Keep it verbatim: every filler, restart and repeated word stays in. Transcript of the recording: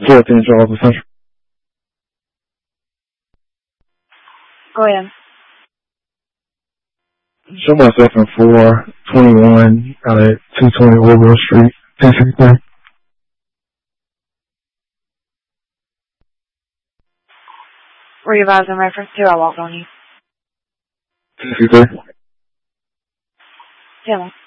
fourteen Charles Central. Go ahead. Show myself in four twenty-one out at two twenty Orville Street, ten sixty-three. Were you advised in reference to? I walked on you. ten sixty-three. Yeah.